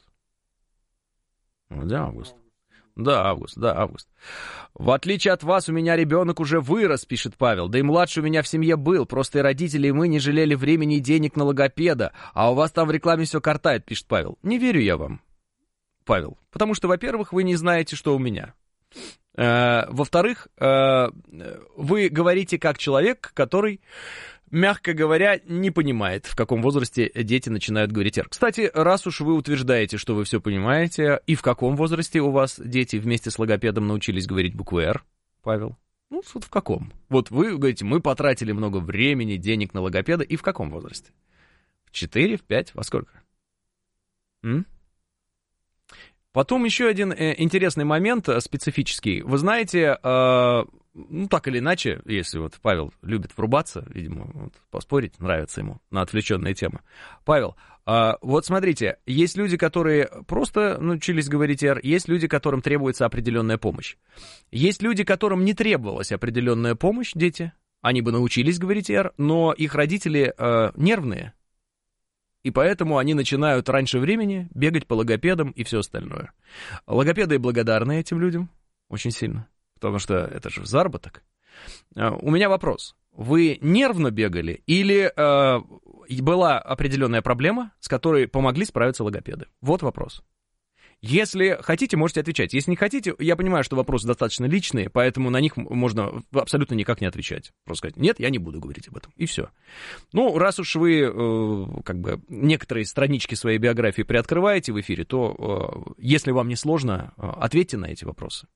Да, август. Да, август, да, август. В отличие от вас, у меня ребенок уже вырос, пишет Павел. Да и младший у меня в семье был. Просто и родители, и мы не жалели времени и денег на логопеда. А у вас там в рекламе все картает, пишет Павел. Не верю я вам, Павел. Потому что, во-первых, вы не знаете, что у меня. Э, во-вторых, э, вы говорите как человек, который, мягко говоря, не понимает, в каком возрасте дети начинают говорить «р». Кстати, раз уж вы утверждаете, что вы все понимаете, и в каком возрасте у вас дети вместе с логопедом научились говорить букву «р», Павел? Ну, вот в каком? Вот вы говорите, мы потратили много времени, денег на логопеда, и в каком возрасте? В четыре, в пять, во сколько? М? Потом еще один э, интересный момент, э, специфический. Вы знаете, э, ну, так или иначе, если вот Павел любит врубаться, видимо, вот, поспорить, нравится ему на отвлеченные темы. Павел, э, вот смотрите, есть люди, которые просто научились говорить «р», есть люди, которым требуется определенная помощь. Есть люди, которым не требовалась определенная помощь, дети, они бы научились говорить «р», но их родители э, нервные. И поэтому они начинают раньше времени бегать по логопедам и все остальное. Логопеды благодарны этим людям очень сильно, потому что это же заработок. У меня вопрос. Вы нервно бегали или э, была определенная проблема, с которой помогли справиться логопеды? Вот вопрос. Если хотите, можете отвечать. Если не хотите, я понимаю, что вопросы достаточно личные, поэтому на них можно абсолютно никак не отвечать. Просто сказать, нет, я не буду говорить об этом, и все. Ну, раз уж вы э, как бы некоторые странички своей биографии приоткрываете в эфире, то, э, если вам не сложно, э, ответьте на эти вопросы.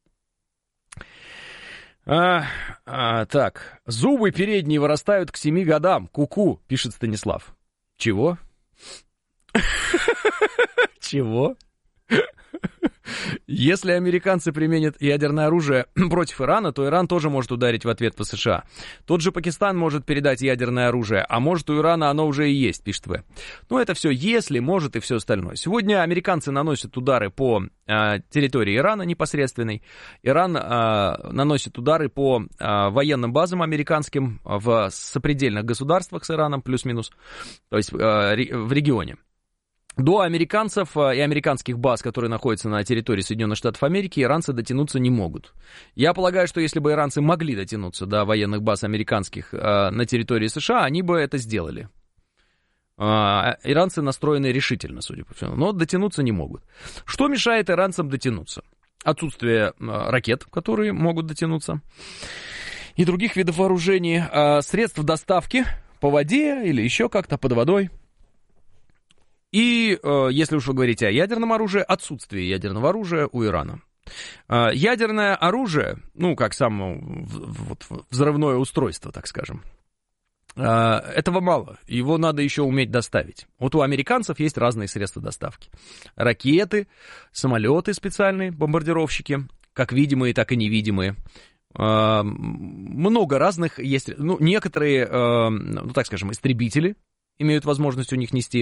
А, а, так, зубы передние вырастают к семи годам. Ку-ку, пишет Станислав. Чего? Чего? Если американцы применят ядерное оружие против Ирана, то Иран тоже может ударить в ответ по США. Тот же Пакистан может передать ядерное оружие, а может у Ирана оно уже и есть, пишет В. Ну это все если, может и все остальное. Сегодня американцы наносят удары по э, территории Ирана непосредственной. Иран э, наносит удары по э, военным базам американским в сопредельных государствах с Ираном, плюс-минус, то есть э, в регионе. До американцев и американских баз, которые находятся на территории Соединенных Штатов Америки, иранцы дотянуться не могут. Я полагаю, что если бы иранцы могли дотянуться до военных баз американских э, на территории США, они бы это сделали. Э, иранцы настроены решительно, судя по всему, но дотянуться не могут. Что мешает иранцам дотянуться? Отсутствие э, ракет, которые могут дотянуться, и других видов вооружений, э, средств доставки по воде или еще как-то под водой. И, э, если уж вы говорите о ядерном оружии, отсутствие ядерного оружия у Ирана. Э, ядерное оружие, ну, как само вот, взрывное устройство, так скажем, Этого мало, его надо еще уметь доставить. Вот у американцев есть разные средства доставки. Ракеты, самолеты специальные, бомбардировщики, как видимые, так и невидимые. Много разных есть, ну, некоторые, ну, так скажем, истребители имеют возможность у них нести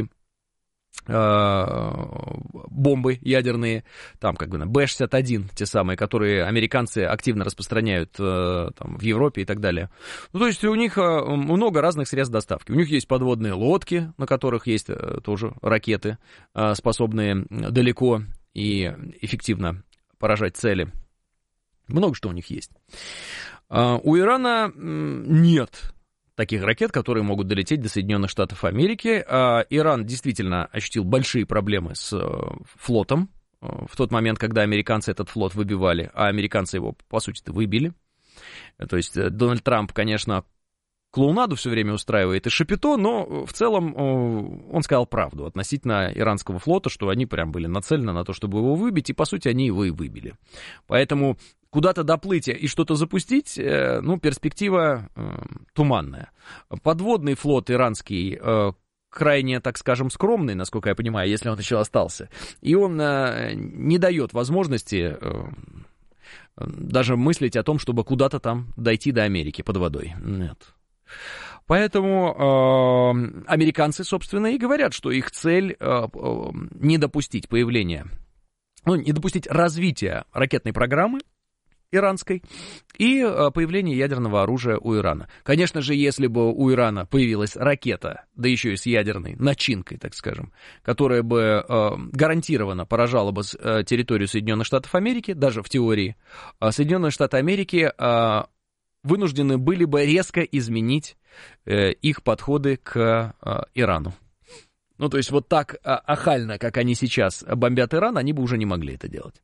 бомбы ядерные, там, как бы, Бэ шестьдесят один, те самые, которые американцы активно распространяют там, в Европе и так далее. Ну, то есть у них много разных средств доставки. У них есть подводные лодки, на которых есть тоже ракеты, способные далеко и эффективно поражать цели. Много что у них есть. У Ирана нет таких ракет, которые могут долететь до Соединенных Штатов Америки. Иран действительно ощутил большие проблемы с флотом в тот момент, когда американцы этот флот выбивали, а американцы его, по сути-то, выбили. То есть Дональд Трамп, конечно, клоунаду все время устраивает и шапито, но в целом он сказал правду относительно иранского флота, что они прям были нацелены на то, чтобы его выбить, и, по сути, они его и выбили. Поэтому куда-то доплыть и что-то запустить, ну, перспектива э, туманная. Подводный флот иранский э, крайне, так скажем, скромный, насколько я понимаю, если он еще остался. И он э, не дает возможности э, даже мыслить о том, чтобы куда-то там дойти до Америки под водой. Нет. Поэтому э, американцы, собственно, и говорят, что их цель э, э, не допустить появления, ну, не допустить развития ракетной программы иранской и появление ядерного оружия у Ирана. Конечно же, если бы у Ирана появилась ракета, да еще и с ядерной начинкой, так скажем, которая бы э, гарантированно поражала бы э, территорию Соединенных Штатов Америки, даже в теории, э, Соединенные Штаты Америки э, вынуждены были бы резко изменить э, их подходы к э, Ирану. Ну, то есть вот так э, ахально, как они сейчас бомбят Иран, они бы уже не могли это делать.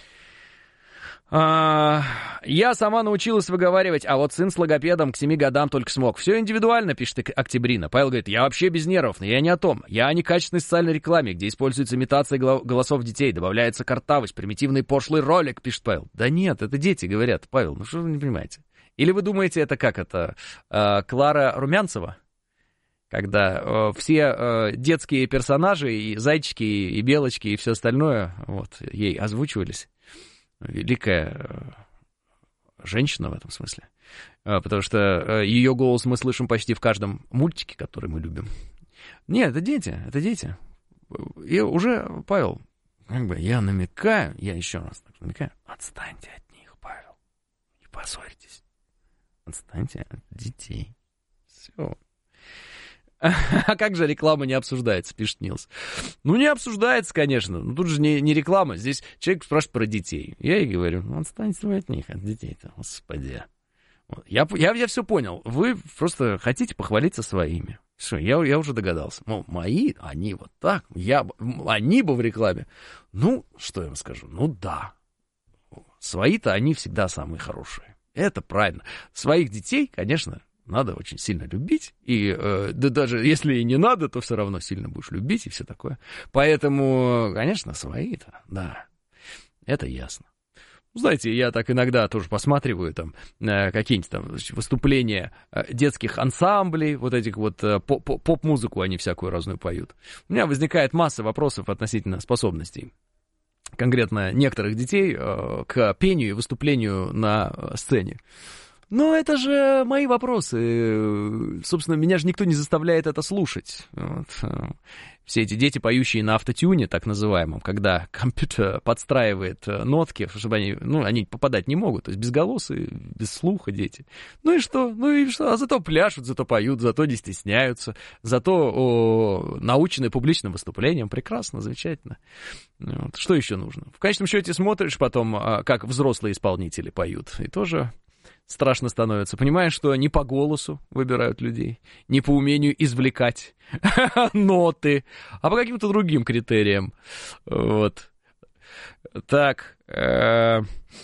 Я сама научилась выговаривать, а вот сын с логопедом к семи годам только смог. Все индивидуально, пишет Октябрина. Павел говорит, я вообще без нервов, но я не о том. Я о некачественной социальной рекламе, где используется имитация голосов детей, добавляется картавость, примитивный пошлый ролик, пишет Павел. Да нет, это дети говорят, Павел, ну что вы не понимаете? Или вы думаете, это как это, Клара Румянцева? Когда все детские персонажи, и зайчики, и белочки, и все остальное, вот, ей озвучивались. Великая женщина в этом смысле, потому что ее голос мы слышим почти в каждом мультике, который мы любим. Нет, это дети, это дети. И уже, Павел, как бы я намекаю, я еще раз так намекаю, отстаньте от них, Павел, не поссорьтесь, отстаньте от детей. Все. А как же реклама не обсуждается, пишет Нилс. Ну, не обсуждается, конечно. Но тут же не, не реклама. Здесь человек спрашивает про детей. Я ей говорю, ну, отстаньте вы от них, от детей-то, господи. Вот. Я, я, я все понял. Вы просто хотите похвалиться своими. Все, я, я уже догадался. Мол, мои, они вот так, я, они бы в рекламе. Ну, что я вам скажу? Ну, да. Свои-то они всегда самые хорошие. Это правильно. Своих детей, конечно, надо очень сильно любить, и э, да даже если и не надо, то все равно сильно будешь любить и все такое. Поэтому, конечно, свои-то, да, это ясно. Знаете, я так иногда тоже посматриваю там э, какие-нибудь там выступления э, детских ансамблей, вот этих вот э, поп-музыку они всякую разную поют. У меня возникает масса вопросов относительно способностей конкретно некоторых детей э, к пению и выступлению на сцене. Но это же мои вопросы. Собственно, меня же никто не заставляет это слушать. Вот. Все эти дети, поющие на автотюне, так называемом, когда компьютер подстраивает нотки, чтобы они, ну, они попадать не могут. То есть безголосые, без слуха дети. Ну и что? Ну и что? А зато пляшут, зато поют, зато не стесняются, зато о, научены публичным выступлением. Прекрасно, замечательно. Вот. Что еще нужно? В конечном счете смотришь потом, как взрослые исполнители поют. И тоже... страшно становится. Понимаешь, что не по голосу выбирают людей, не по умению извлекать ноты, а по каким-то другим критериям. Вот. Так. Э,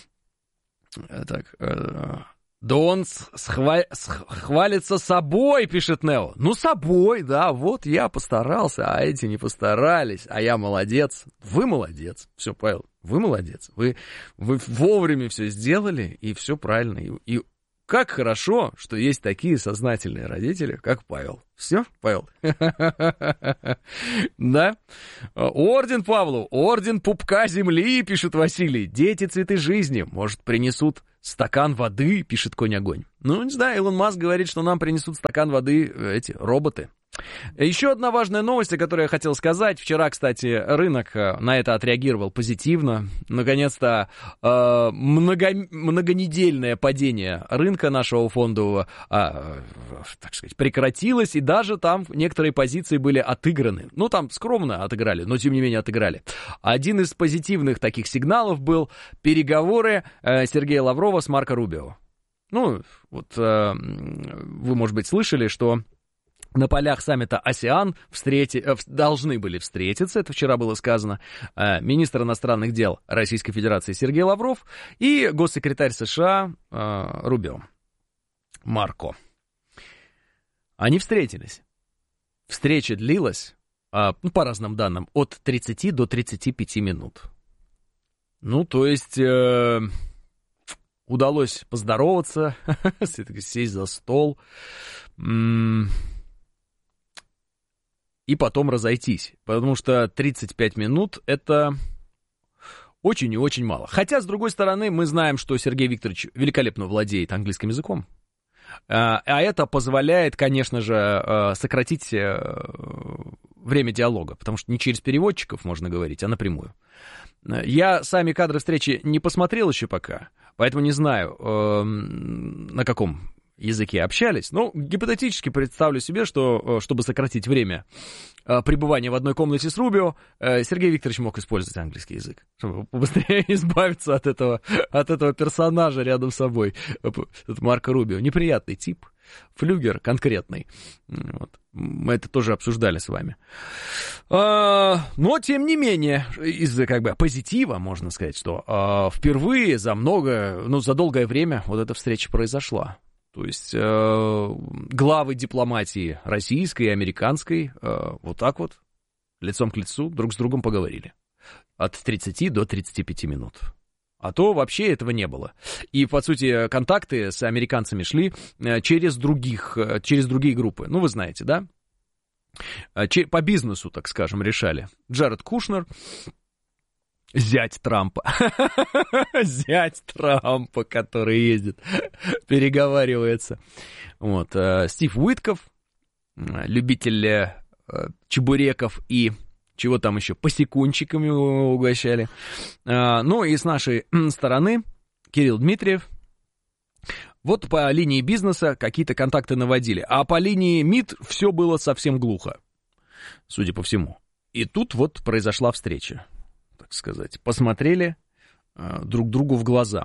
так. Э, да он схва- хвалится собой, пишет Нео. Ну, собой, да, вот я постарался, а эти не постарались, а я молодец. Вы молодец. Все, Павел, вы молодец. Вы, вы вовремя все сделали, и все правильно. И, и Как хорошо, что есть такие сознательные родители, как Павел. Все, Павел? Да? Орден Павлу, орден пупка земли, пишет Василий. Дети цветы жизни, может, принесут стакан воды, пишет Конь-огонь. Ну, не знаю, Илон Маск говорит, что нам принесут стакан воды эти роботы. Еще одна важная новость, о которой я хотел сказать. Вчера, кстати, рынок на это отреагировал позитивно. Наконец-то э, много, многонедельное падение рынка нашего фондового, э, так сказать, прекратилось, и даже там некоторые позиции были отыграны. Ну, там скромно отыграли, но тем не менее отыграли. Один из позитивных таких сигналов был переговоры э, Сергея Лаврова с Марко Рубио. Ну, вот э, вы, может быть, слышали, что на полях саммита АСЕАН встрети... должны были встретиться, это вчера было сказано, министр иностранных дел Российской Федерации Сергей Лавров и госсекретарь США Рубио, Марко. Они встретились. Встреча длилась, ну, по разным данным, от тридцати до тридцати пяти минут. Ну, то есть... Э... удалось поздороваться, сесть за стол... и потом разойтись, потому что тридцать пять минут — это очень и очень мало. Хотя, с другой стороны, мы знаем, что Сергей Викторович великолепно владеет английским языком, а это позволяет, конечно же, сократить время диалога, потому что не через переводчиков можно говорить, а напрямую. Я сами кадры встречи не посмотрел еще пока, поэтому не знаю, на каком языке общались, но гипотетически представлю себе, что, чтобы сократить время пребывания в одной комнате с Рубио, Сергей Викторович мог использовать английский язык, чтобы побыстрее избавиться от этого, от этого персонажа рядом с собой. Это Марко Рубио. Неприятный тип, флюгер конкретный. Вот. Мы это тоже обсуждали с вами. А, но, тем не менее, из-за как бы позитива, можно сказать, что а, впервые за много, ну, за долгое время вот эта встреча произошла. То есть э, главы дипломатии российской и американской э, вот так вот, лицом к лицу, друг с другом поговорили. От тридцати до тридцати пяти минут. А то вообще этого не было. И, по сути, контакты с американцами шли э, через, других, э, через другие группы. Ну, вы знаете, да? Э, че- по бизнесу, так скажем, решали. Джаред Кушнер... Зять Трампа. Зять Трампа, который ездит, переговаривается. Вот. Стив Уитков, любитель чебуреков и чего там еще, посекунчиками угощали. Ну и с нашей стороны Кирилл Дмитриев. Вот по линии бизнеса какие-то контакты наводили, а по линии МИД все было совсем глухо, судя по всему. И тут вот произошла встреча. Сказать, посмотрели э, друг другу в глаза.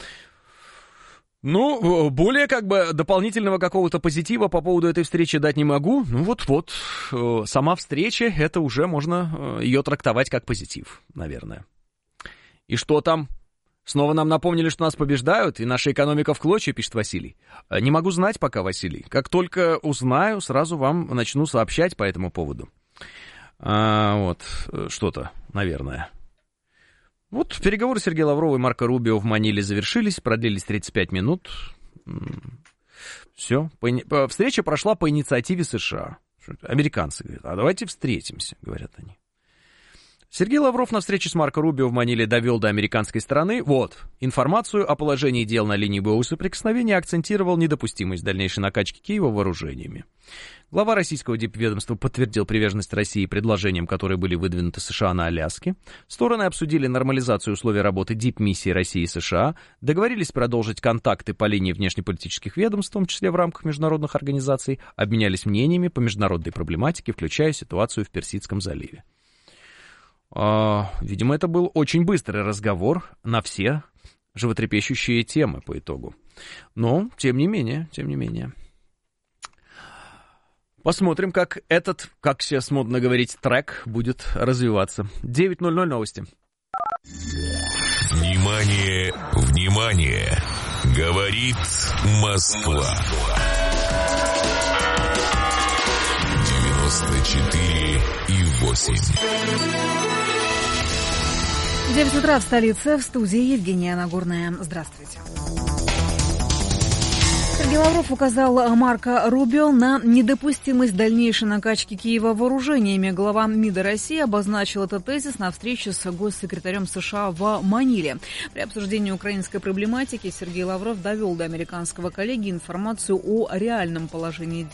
Ну, более как бы дополнительного какого-то позитива по поводу этой встречи дать не могу. Ну вот-вот, э, сама встреча, это уже можно э, ее трактовать как позитив, наверное. И что там? Снова нам напомнили, что нас побеждают, и наша экономика в клочья, пишет Василий. Не могу знать пока, Василий. Как только узнаю, сразу вам начну сообщать по этому поводу. А, вот, что-то, наверное. Вот переговоры Сергея Лаврова и Марко Рубио в Маниле завершились, продлились тридцать пять минут. Все. По, встреча прошла по инициативе США. Американцы говорят, а давайте встретимся, говорят они. Сергей Лавров на встрече с Марко Рубио в Маниле довел до американской стороны, вот, информацию о положении дел на линии боевого соприкосновения, акцентировал недопустимость дальнейшей накачки Киева вооружениями. Глава российского дипведомства подтвердил приверженность России предложениям, которые были выдвинуты США на Аляске. Стороны обсудили нормализацию условий работы дипмиссии России и США, договорились продолжить контакты по линии внешнеполитических ведомств, в том числе в рамках международных организаций, обменялись мнениями по международной проблематике, включая ситуацию в Персидском заливе. Видимо, это был очень быстрый разговор на все животрепещущие темы по итогу. Но, тем не менее, тем не менее. Посмотрим, как этот, как сейчас модно говорить, трек будет развиваться. девять ноль ноль новости. Внимание, внимание! Говорит Москва. девяносто четыре и восемь. девять утра в столице, в студии Евгения Нагорная. Здравствуйте. Сергей Лавров указал Марко Рубио на недопустимость дальнейшей накачки Киева вооружениями. Глава МИДа России обозначил этот тезис на встрече с госсекретарем США в Маниле. При обсуждении украинской проблематики Сергей Лавров довел до американского коллеги информацию о реальном положении